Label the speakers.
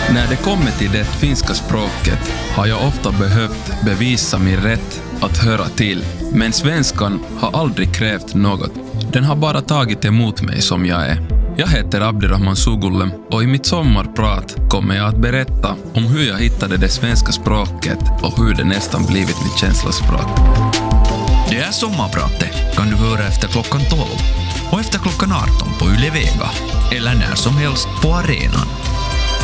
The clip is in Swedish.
Speaker 1: När det kommer till det finska språket har jag ofta behövt bevisa min rätt att höra till. Men svenskan har aldrig krävt något. Den har bara tagit emot mig som jag är. Jag heter Abdirahman Sugulle och i mitt sommarprat kommer jag att berätta om hur jag hittade det svenska språket och hur det nästan blivit mitt känslospråk.
Speaker 2: Det är sommarpratet kan du höra efter klockan 12 och efter klockan 18 på Yle Vega eller när som helst på arenan.